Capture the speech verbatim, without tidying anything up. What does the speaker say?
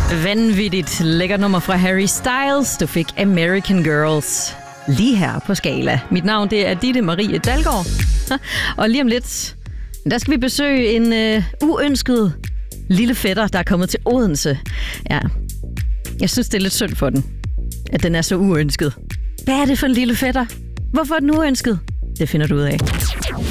Vanvittigt lækker nummer fra Harry Styles. Du fik American Girls lige her på Skala. Mit navn det er Ditte Marie Dalgaard. Og lige om lidt, der skal vi besøge en øh, uønsket lille fætter, der er kommet til Odense. Ja, jeg synes, det er lidt synd for den, at den er så uønsket. Hvad er det for en lille fætter? Hvorfor er den uønsket? Det finder du ud af.